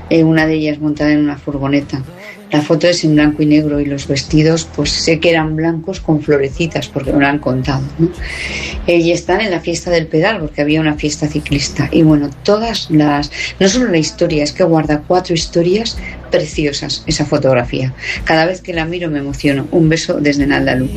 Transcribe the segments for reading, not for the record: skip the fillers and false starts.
una de ellas montada en una furgoneta. La foto es en blanco y negro y los vestidos pues sé que eran blancos con florecitas porque me lo han contado, ¿no? Y están en la fiesta del pedal porque había una fiesta ciclista y bueno, no solo la historia, es que guarda 4 historias preciosas esa fotografía. Cada vez que la miro me emociono. Un beso desde Naldalu.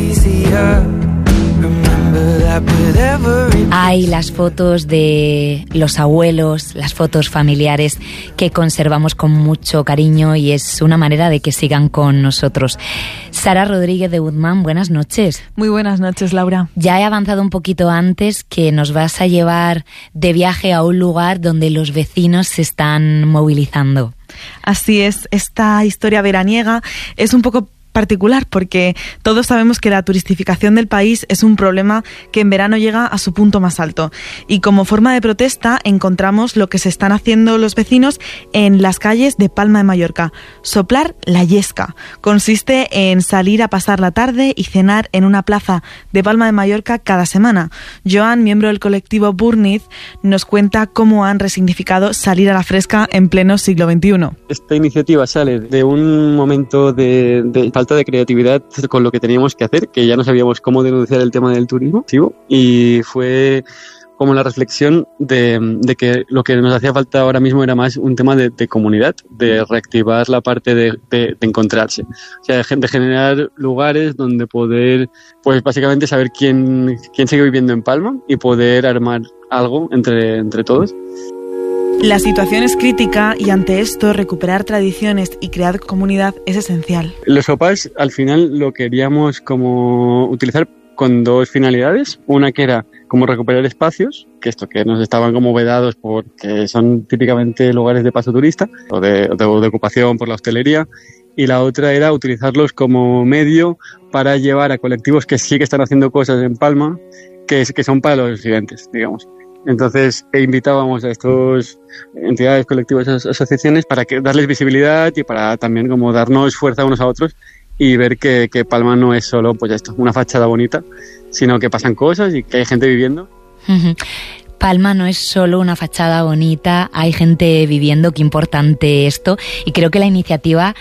Hay las fotos de los abuelos, las fotos familiares que conservamos con mucho cariño y es una manera de que sigan con nosotros. Sara Rodríguez de Guzmán, buenas noches. Muy buenas noches, Laura. Ya he avanzado un poquito antes que nos vas a llevar de viaje a un lugar donde los vecinos se están movilizando. Así es, esta historia veraniega es un poco particular porque todos sabemos que la turistificación del país es un problema que en verano llega a su punto más alto y como forma de protesta encontramos lo que se están haciendo los vecinos en las calles de Palma de Mallorca. Soplar la yesca consiste en salir a pasar la tarde y cenar en una plaza de Palma de Mallorca cada semana. Joan, miembro del colectivo Burniz, nos cuenta cómo han resignificado salir a la fresca en pleno siglo XXI. Esta iniciativa sale de un momento de falta de creatividad con lo que teníamos que hacer, que ya no sabíamos cómo denunciar el tema del turismo, y fue como la reflexión de que lo que nos hacía falta ahora mismo era más un tema de comunidad, de reactivar la parte de encontrarse, o sea, de generar lugares donde poder, pues básicamente saber quién sigue viviendo en Palma y poder armar algo entre todos. La situación es crítica y ante esto recuperar tradiciones y crear comunidad es esencial. Los sopars al final lo queríamos como utilizar con 2 finalidades. Una que era como recuperar espacios, que nos estaban como vedados porque son típicamente lugares de paso turista o de ocupación por la hostelería. Y la otra era utilizarlos como medio para llevar a colectivos que sí que están haciendo cosas en Palma, que son para los residentes, digamos. Entonces invitábamos a estas entidades, colectivos, asociaciones para darles visibilidad y para también como darnos fuerza unos a otros y ver que Palma no es solo pues esto, una fachada bonita, sino que pasan cosas y que hay gente viviendo. Palma no es solo una fachada bonita, hay gente viviendo, qué importante esto, y creo que la iniciativa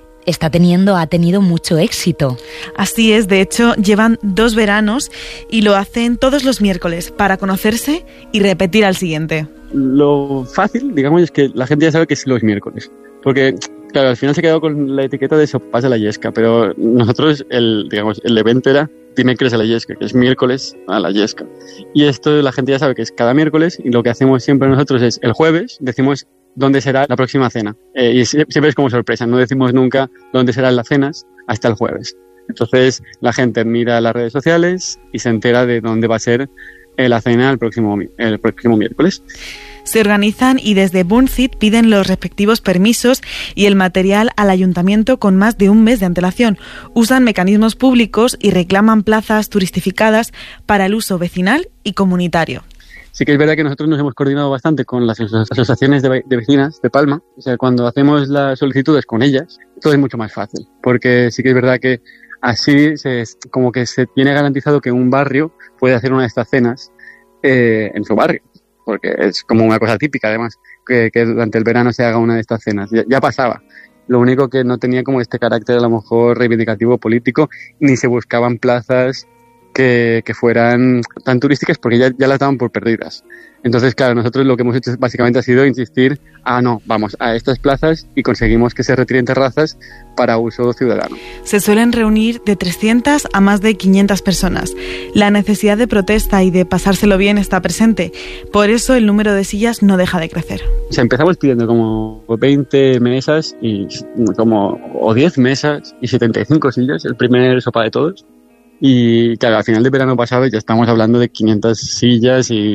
ha tenido mucho éxito. Así es, de hecho llevan 2 veranos y lo hacen todos los miércoles para conocerse y repetir al siguiente. Lo fácil, digamos, es que la gente ya sabe que es los miércoles, porque claro, al final se quedó con la etiqueta de Sopars a la Yesca, pero nosotros el evento era dimecres a la Yesca, que es miércoles a la Yesca, y esto la gente ya sabe que es cada miércoles y lo que hacemos siempre nosotros es el jueves decimos dónde será la próxima cena. Y siempre es como sorpresa, no decimos nunca dónde serán las cenas hasta el jueves. Entonces la gente mira las redes sociales y se entera de dónde va a ser la cena el próximo miércoles. Se organizan y desde Burniz piden los respectivos permisos y el material al ayuntamiento con más de un mes de antelación. Usan mecanismos públicos y reclaman plazas turistificadas para el uso vecinal y comunitario. Sí que es verdad que nosotros nos hemos coordinado bastante con las asociaciones de vecinas de Palma. O sea, cuando hacemos las solicitudes con ellas, todo es mucho más fácil. Porque sí que es verdad que así como que se tiene garantizado que un barrio puede hacer una de estas cenas en su barrio. Porque es como una cosa típica, además, que durante el verano se haga una de estas cenas. Ya pasaba. Lo único que no tenía como este carácter a lo mejor reivindicativo político, ni se buscaban plazas que fueran tan turísticas porque ya las daban por perdidas. Entonces, claro, nosotros lo que hemos hecho básicamente ha sido insistir vamos a estas plazas y conseguimos que se retiren terrazas para uso ciudadano. Se suelen reunir de 300 a más de 500 personas. La necesidad de protesta y de pasárselo bien está presente. Por eso el número de sillas no deja de crecer. O sea, empezamos pidiendo como 20 mesas o 10 mesas y 75 sillas, el primer sopa de todos. Y claro, al final del verano pasado ya estamos hablando de 500 sillas y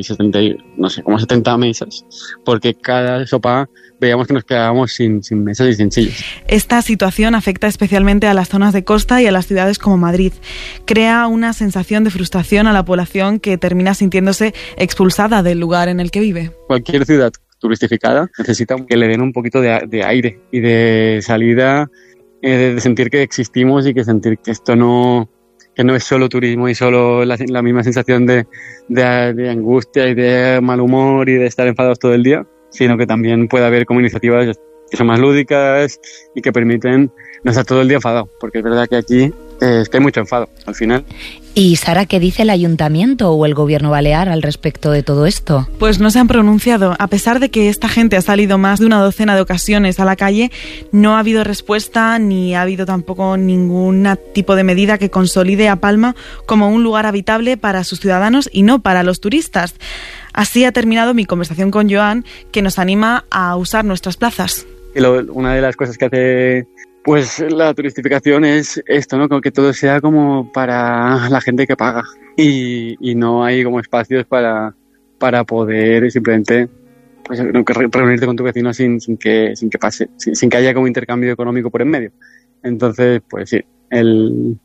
70 mesas, porque cada sopa veíamos que nos quedábamos sin mesas y sin sillas. Esta situación afecta especialmente a las zonas de costa y a las ciudades como Madrid. Crea una sensación de frustración a la población que termina sintiéndose expulsada del lugar en el que vive. Cualquier ciudad turistificada necesita que le den un poquito de aire y de salida, de sentir que existimos y que sentir que esto no es solo turismo y solo la misma sensación de angustia y de mal humor y de estar enfadados todo el día, sino que también puede haber como iniciativas que son más lúdicas y que permiten no estar todo el día enfadado, porque es verdad que aquí es que hay mucho enfado al final. Y Sara, ¿qué dice el Ayuntamiento o el Gobierno balear al respecto de todo esto? Pues no se han pronunciado. A pesar de que esta gente ha salido más de una docena de ocasiones a la calle, no ha habido respuesta ni ha habido tampoco ningún tipo de medida que consolide a Palma como un lugar habitable para sus ciudadanos y no para los turistas. Así ha terminado mi conversación con Joan, que nos anima a usar nuestras plazas. Una de las cosas que hace pues la turistificación es esto, ¿no? Como que todo sea como para la gente que paga y no hay como espacios para poder simplemente pues reunirte con tu vecino sin que pase, sin que haya como intercambio económico por en medio. Entonces, pues sí, el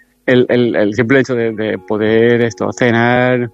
simple hecho de poder cenar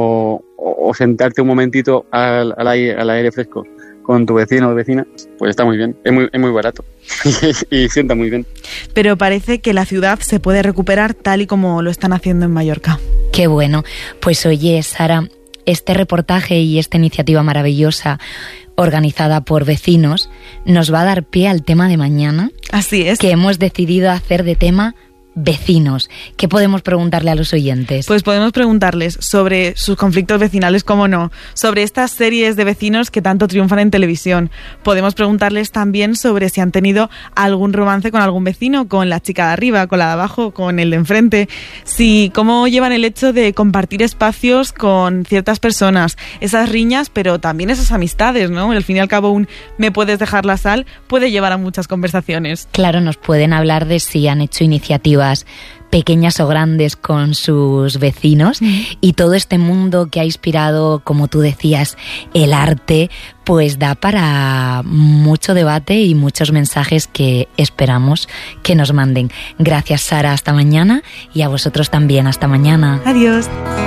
o sentarte un momentito al aire fresco con tu vecino o vecina, pues está muy bien, es muy barato y sienta muy bien. Pero parece que la ciudad se puede recuperar tal y como lo están haciendo en Mallorca. Qué bueno. Pues oye, Sara, este reportaje y esta iniciativa maravillosa organizada por vecinos nos va a dar pie al tema de mañana. Así es. Que hemos decidido hacer de tema vecinos. ¿Qué podemos preguntarle a los oyentes? Pues podemos preguntarles sobre sus conflictos vecinales, cómo no, sobre estas series de vecinos que tanto triunfan en televisión. Podemos preguntarles también sobre si han tenido algún romance con algún vecino, con la chica de arriba, con la de abajo, con el de enfrente, cómo llevan el hecho de compartir espacios con ciertas personas, esas riñas, pero también esas amistades, ¿no? Al fin y al cabo, un "me puedes dejar la sal" puede llevar a muchas conversaciones. Claro, nos pueden hablar de si han hecho iniciativas pequeñas o grandes con sus vecinos y todo este mundo que ha inspirado, como tú decías, el arte, pues da para mucho debate y muchos mensajes que esperamos que nos manden. Gracias, Sara, hasta mañana, y a vosotros también, hasta mañana. Adiós.